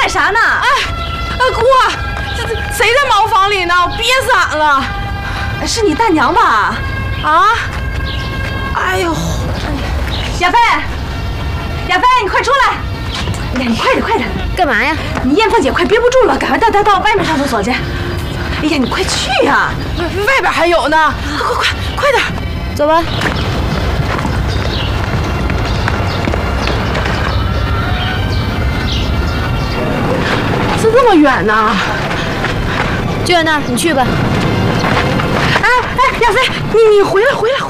干啥呢？ 姑，谁在茅房里呢？我憋散了。 是你大娘吧？ 啊？哎呦， 亚飞，亚飞，你快出来！哎呀，你快点，快点！ 干嘛呀？ 你艳凤姐快憋不住了，赶快带她到外面上厕所去。哎呀，你快去呀！ 外边还有呢，快点， 走吧。 是这么远呢？ 就在那儿，你去吧。 哎，亚飞，你回来！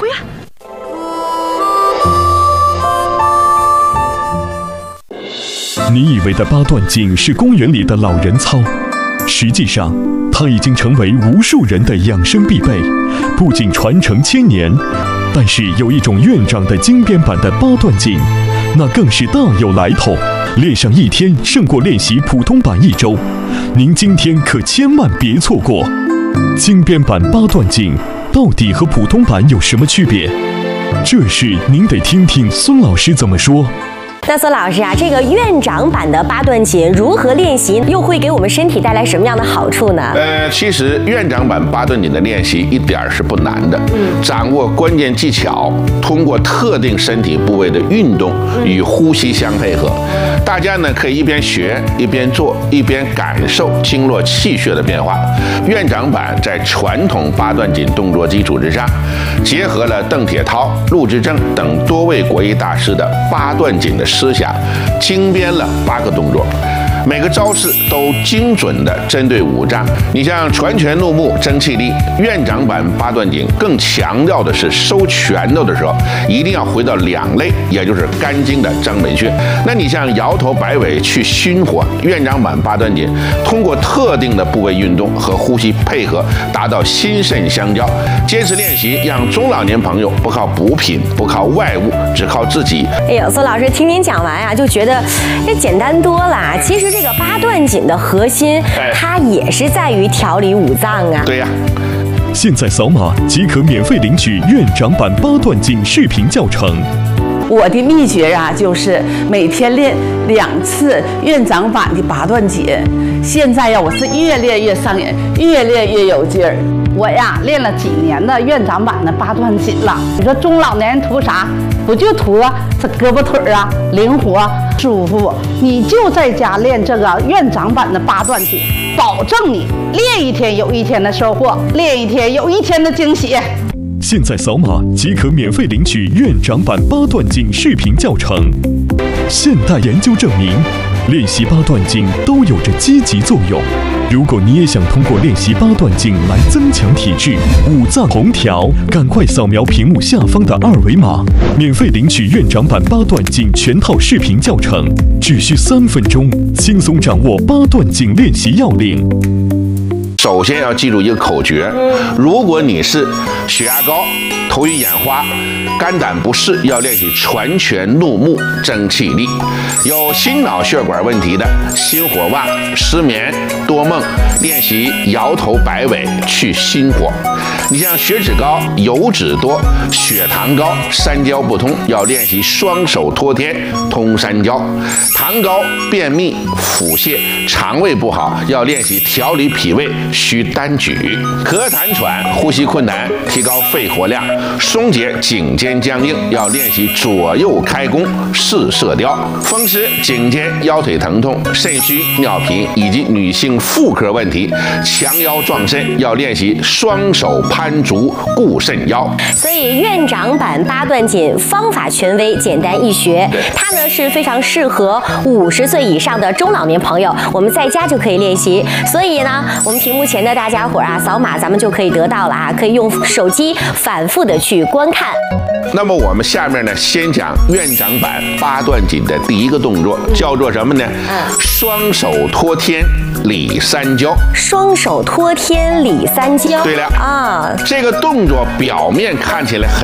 你以为的八段锦是公园里的老人操，实际上它已经成为无数人的养生必备，不仅传承千年，但是有一种院长的精编版的八段锦，那更是大有来头，练上一天胜过练习普通版1周，您今天可千万别错过。精编版八段锦到底和普通版有什么区别？这事您得听听孙老师怎么说。 那孙老师啊，这个院长版的八段锦如何练习，又会给我们身体带来什么样的好处呢？ 其实院长版八段锦的练习一点是不难的，掌握关键技巧，通过特定身体部位的运动与呼吸相配合，大家呢可以一边学一边做，一边感受经络气血的变化。院长版在传统八段锦动作基础之上，结合了邓铁涛、陆之正等多位国医大师的八段锦的思想，精编了8个动作，每个招式都精准地针对五脏。你像传拳怒目争气力，院长版八段锦更强调的是收拳头的时候一定要回到两肋，也就是肝经的张本穴。那你像摇头摆尾去熏火，院长版八段锦通过特定的部位运动和呼吸配合，达到心肾相交。坚持练习，让中老年朋友不靠补品，不靠外物，只靠自己。 哎呦，孙老师听您讲完啊，就觉得这简单多了。其实这个八段锦的核心，它也是在于调理五脏啊。 对呀。 现在扫码即可免费领取院长版八段锦视频教程。 我的秘诀啊，就是每天练2次院长版的八段锦。现在呀，我是越练越上瘾，越练越有劲儿。我呀，练了几年的院长版的八段锦了。你说中老年人图啥？不就图这胳膊腿啊灵活舒服？你就在家练这个院长版的八段锦，保证你练一天有一天的收获，练一天有一天的惊喜。 现在扫码即可免费领取院长版八段锦视频教程。现代研究证明，练习八段锦都有着积极作用。如果你也想通过练习八段锦来增强体质、五脏同调，赶快扫描屏幕下方的2维码，免费领取院长版八段锦全套视频教程，只需3分钟，轻松掌握八段锦练习要领。 首先要记住一个口诀，如果你是血压高、头晕眼花、肝胆不适，要练习传拳怒目争气力；有心脑血管问题的，心火旺、失眠、多梦，练习摇头摆尾去心火。你像血脂高、油脂多、血糖高、三焦不通，要练习双手托天通三焦；糖高、便秘、腹泻、肠胃不好，要练习调理脾胃需单举；咳痰喘、呼吸困难，提高肺活量，松解颈肩僵硬，要练习左右开弓试射雕；风湿、颈肩、腰腿疼痛、肾虚、尿频以及女性妇科问题，强腰壮肾，要练习双手攀足固肾腰。 所以院长版八段锦方法权威，简单易学，它呢是非常适合50岁以上的中老年朋友，我们在家就可以练习。所以呢，我们屏幕前的大家伙啊，扫码咱们就可以得到了啊，可以用手机反复的去观看。 那么我们下面呢，先讲院长版八段锦的第一个动作，叫做什么呢？双手托天理三焦。 双手托天理三焦。 对了啊， 这个动作表面看起来很